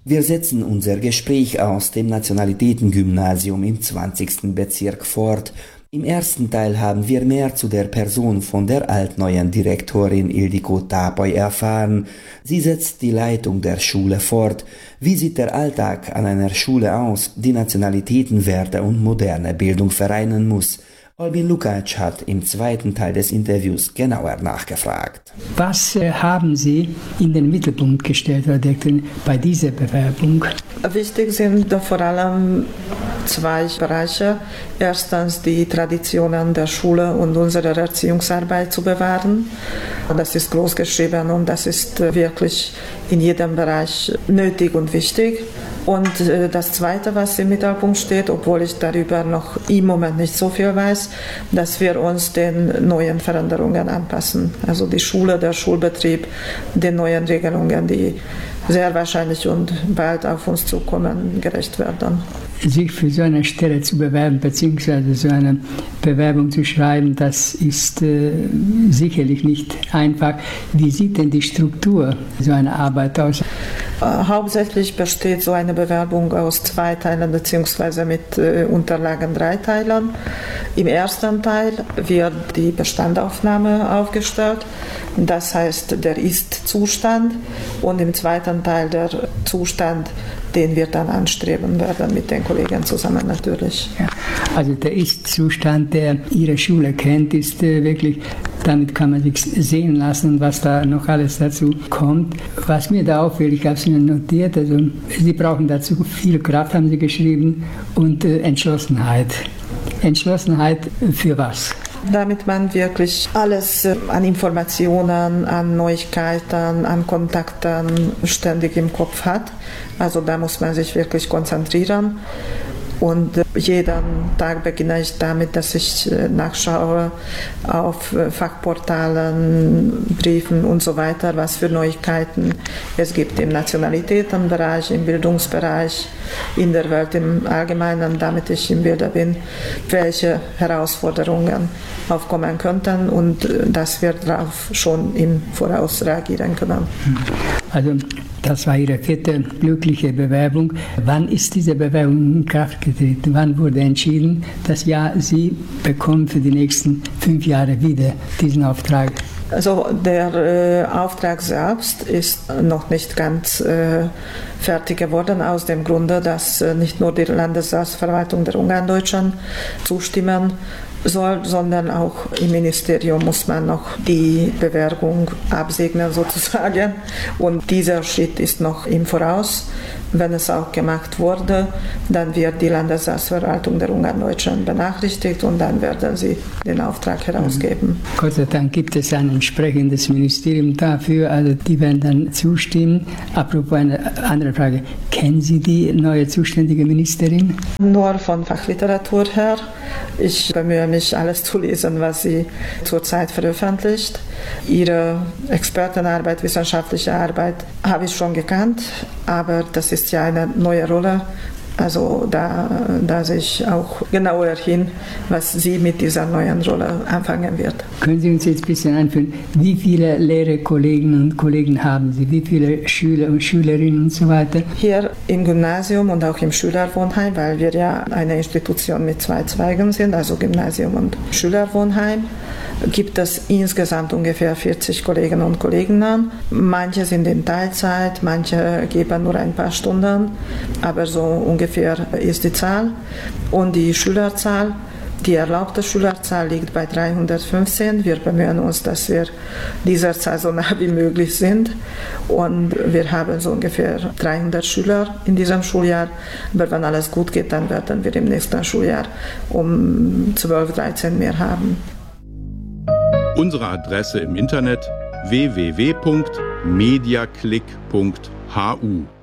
Wir setzen unser Gespräch aus dem Nationalitätengymnasium im 20. Bezirk fort. Im ersten Teil haben wir mehr zu der Person von der altneuen Direktorin Ildikó Tápoly erfahren. Sie setzt die Leitung der Schule fort. Wie sieht der Alltag an einer Schule aus, die Nationalitätenwerte und moderne Bildung vereinen muss? Albin Lukács hat im zweiten Teil des Interviews genauer nachgefragt. Was haben Sie in den Mittelpunkt gestellt, Frau Direktorin, bei dieser Bewerbung? Wichtig sind vor allem zwei Bereiche. Erstens die Traditionen der Schule und unserer Erziehungsarbeit zu bewahren. Das ist groß geschrieben und das ist wirklich in jedem Bereich nötig und wichtig. Und das Zweite, was im Mittelpunkt steht, obwohl ich darüber noch im Moment nicht so viel weiß, dass wir uns den neuen Veränderungen anpassen. Also die Schule, der Schulbetrieb, den neuen Regelungen, die sehr wahrscheinlich und bald auf uns zukommen, gerecht werden. Sich für so eine Stelle zu bewerben, beziehungsweise so eine Bewerbung zu schreiben, das ist sicherlich nicht einfach. Wie sieht denn die Struktur so einer Arbeit aus? Hauptsächlich besteht so eine Bewerbung aus 2 Teilen beziehungsweise mit Unterlagen 3 Teilen. Im ersten Teil wird die Bestandaufnahme aufgestellt, das heißt der Ist-Zustand, und im zweiten Teil der Zustand, den wir dann anstreben werden mit den Kollegen zusammen natürlich. Ja, also der Ist-Zustand, der Ihre Schule kennt, ist wirklich, damit kann man sich sehen lassen, was da noch alles dazu kommt. Was mir da auffällt, ich habe es mir notiert, also Sie brauchen dazu viel Kraft, haben Sie geschrieben, und Entschlossenheit. Entschlossenheit für was? Damit man wirklich alles an Informationen, an Neuigkeiten, an Kontakten ständig im Kopf hat. Also da muss man sich wirklich konzentrieren. Und jeden Tag beginne ich damit, dass ich nachschaue auf Fachportalen, Briefen und so weiter, was für Neuigkeiten es gibt im Nationalitätenbereich, im Bildungsbereich, in der Welt im Allgemeinen, damit ich im Bilde bin, welche Herausforderungen aufkommen könnten und dass wir darauf schon im Voraus reagieren können. Also das war Ihre 4. glückliche Bewerbung. Wann ist diese Bewerbung in Kraft getreten? Wann wurde entschieden, dass ja, Sie bekommen für die nächsten 5 Jahre wieder diesen Auftrag? Also der Auftrag selbst ist noch nicht ganz fertig geworden, aus dem Grunde, dass nicht nur die Landesverwaltung der Ungarndeutschen zustimmen soll, sondern auch im Ministerium muss man noch die Bewerbung absegnen sozusagen. Und dieser Schritt ist noch im Voraus. Wenn es auch gemacht wurde, dann wird die Landesverwaltung der Ungarndeutschen benachrichtigt und dann werden sie den Auftrag herausgeben. Gott sei Dank gibt es ein entsprechendes Ministerium dafür, also die werden dann zustimmen. Apropos eine andere Frage, kennen Sie die neue zuständige Ministerin? Nur von Fachliteratur her. Ich bemühe mich, alles zu lesen, was sie zurzeit veröffentlicht. Ihre Expertenarbeit, wissenschaftliche Arbeit habe ich schon gekannt, aber das ist ja eine neue Rolle. Also da sehe ich auch genauer hin, was sie mit dieser neuen Rolle anfangen wird. Können Sie uns jetzt ein bisschen einführen, wie viele Lehrerkolleginnen und Kollegen haben Sie? Wie viele Schüler und Schülerinnen und so weiter? Hier im Gymnasium und auch im Schülerwohnheim, weil wir ja eine Institution mit 2 Zweigen sind, also Gymnasium und Schülerwohnheim, gibt es insgesamt ungefähr 40 Kolleginnen und Kollegen an. Manche sind in Teilzeit, manche geben nur ein paar Stunden, aber so ungefähr ist die Zahl. Und die Schülerzahl, die erlaubte Schülerzahl liegt bei 315. Wir bemühen uns, dass wir dieser Zahl so nah wie möglich sind. Und wir haben so ungefähr 300 Schüler in diesem Schuljahr. Aber wenn alles gut geht, dann werden wir im nächsten Schuljahr um 12, 13 mehr haben. Unsere Adresse im Internet www.mediaclick.hu